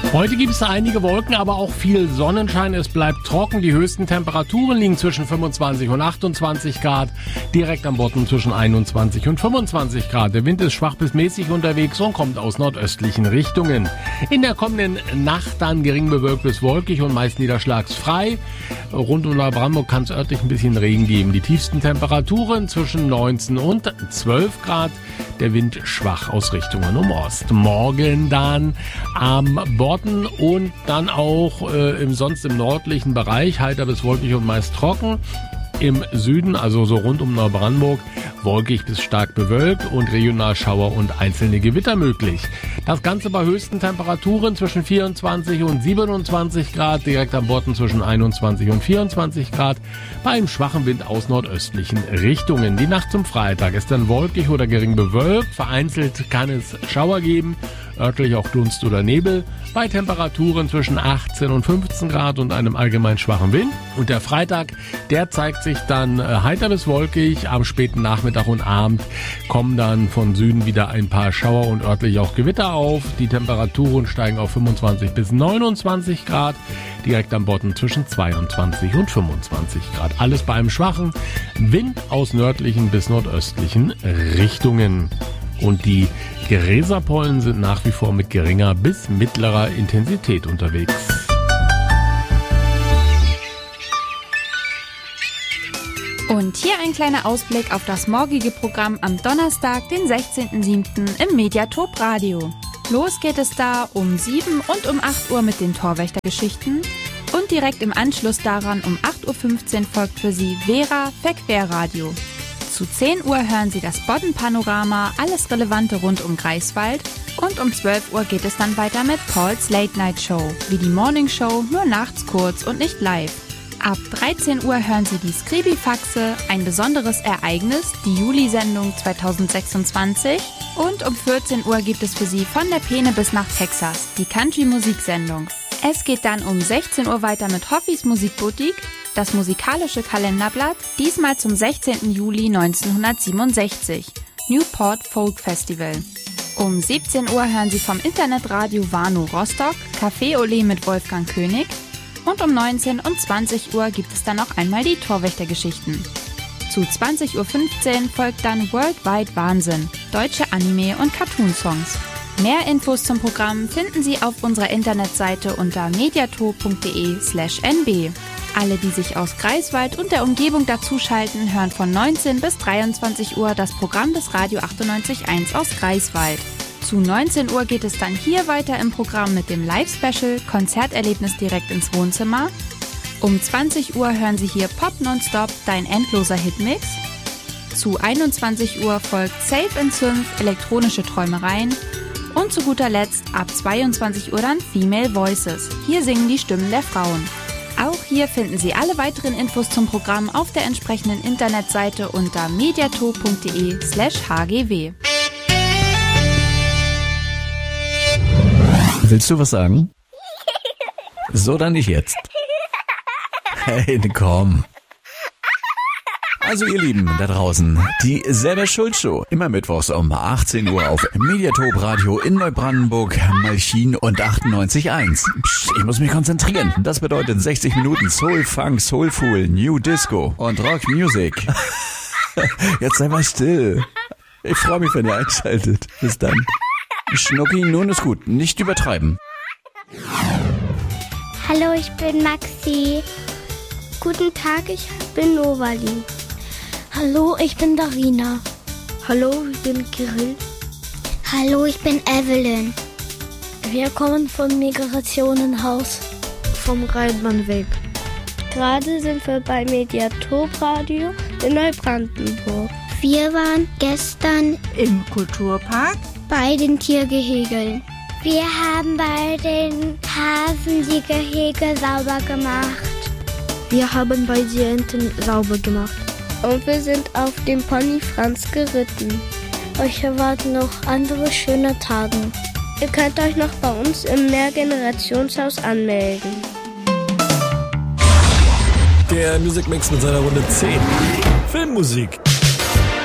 Heute gibt es einige Wolken, aber auch viel Sonnenschein. Es bleibt trocken. Die höchsten Temperaturen liegen zwischen 25 und 28 Grad. Direkt am Bodden zwischen 21 und 25 Grad. Der Wind ist schwach bis mäßig unterwegs und kommt aus nordöstlichen Richtungen. In der kommenden Nacht dann gering bewölkt bis wolkig und meist niederschlagsfrei. Rund um Neubrandenburg kann es örtlich ein bisschen Regen geben. Die tiefsten Temperaturen zwischen 19 und 12 Grad. Der Wind schwach aus Richtungen um Ost. Morgen dann am Bodden und dann auch sonst im nördlichen Bereich heiter bis wolkig und meist trocken. Im Süden, also so rund um Neubrandenburg, wolkig bis stark bewölkt und regional Schauer und einzelne Gewitter möglich. Das Ganze bei höchsten Temperaturen zwischen 24 und 27 Grad, direkt am Bodden zwischen 21 und 24 Grad, bei einem schwachen Wind aus nordöstlichen Richtungen. Die Nacht zum Freitag ist dann wolkig oder gering bewölkt, vereinzelt kann es Schauer geben, örtlich auch Dunst oder Nebel, bei Temperaturen zwischen 18 und 15 Grad und einem allgemein schwachen Wind. Und der Freitag, der zeigt sich dann heiter bis wolkig. Am späten Nachmittag und Abend kommen dann von Süden wieder ein paar Schauer und örtlich auch Gewitter auf. Die Temperaturen steigen auf 25 bis 29 Grad, direkt am Bodden zwischen 22 und 25 Grad. Alles bei einem schwachen Wind aus nördlichen bis nordöstlichen Richtungen. Und die Gräserpollen sind nach wie vor mit geringer bis mittlerer Intensität unterwegs. Und hier ein kleiner Ausblick auf das morgige Programm am Donnerstag, den 16.07. im Mediatop Radio. Los geht es da um 7 und um 8 Uhr mit den Torwächtergeschichten. Und direkt im Anschluss daran um 8.15 Uhr folgt für Sie Vera Verquerradio. Zu 10 Uhr hören Sie das Bodden-Panorama, alles Relevante rund um Greifswald. Und um 12 Uhr geht es dann weiter mit Pauls Late Night Show, wie die Morning Show, nur nachts kurz und nicht live. Ab 13 Uhr hören Sie die Skribifaxe, ein besonderes Ereignis, die Juli-Sendung 2026. Und um 14 Uhr gibt es für Sie von der Peene bis nach Texas, die Country-Musiksendung. Es geht dann um 16 Uhr weiter mit Hoffis Musikboutique, das musikalische Kalenderblatt, diesmal zum 16. Juli 1967, Newport Folk Festival. Um 17 Uhr hören Sie vom Internetradio Warnow Rostock, Café Olé mit Wolfgang König. Und um 19 und 20 Uhr gibt es dann noch einmal die Torwächtergeschichten. Zu 20.15 Uhr folgt dann Worldwide Wahnsinn, deutsche Anime- und Cartoon-Songs. Mehr Infos zum Programm finden Sie auf unserer Internetseite unter mediatop.de/nb. Alle, die sich aus Greifswald und der Umgebung dazuschalten, hören von 19 bis 23 Uhr das Programm des Radio 98.1 aus Greifswald. Zu 19 Uhr geht es dann hier weiter im Programm mit dem Live-Special Konzerterlebnis direkt ins Wohnzimmer. Um 20 Uhr hören Sie hier Pop Nonstop, dein endloser Hitmix. Zu 21 Uhr folgt Safe & Synth, elektronische Träumereien. Und zu guter Letzt ab 22 Uhr dann Female Voices. Hier singen die Stimmen der Frauen. Auch hier finden Sie alle weiteren Infos zum Programm auf der entsprechenden Internetseite unter mediatop.de/hgw. Willst du was sagen? So, dann nicht jetzt. Hey, komm. Also ihr Lieben da draußen, die Selber Schuld Show, immer mittwochs um 18 Uhr auf Mediatop Radio in Neubrandenburg, Malchin und 98.1. Psst, ich muss mich konzentrieren. Das bedeutet 60 Minuten Soul, Funk, Soulful, New Disco und Rock Music. Jetzt sei mal still. Ich freue mich, wenn ihr einschaltet. Bis dann. Schnucki, nun ist gut. Nicht übertreiben. Hallo, ich bin Maxi. Guten Tag, ich bin Novali. Hallo, ich bin Darina. Hallo, ich bin Kirill. Hallo, ich bin Evelyn. Wir kommen vom Migrationenhaus. Vom Rheinlandweg. Gerade sind wir bei Mediatop Radio in Neubrandenburg. Wir waren gestern im Kulturpark bei den Tiergehegeln. Wir haben bei den Hasen die Gehege sauber gemacht. Wir haben bei den Enten sauber gemacht. Und wir sind auf dem Pony Franz geritten. Euch erwarten noch andere schöne Tage. Ihr könnt euch noch bei uns im Mehrgenerationshaus anmelden. Der Musikmix mit seiner Runde 10. Filmmusik.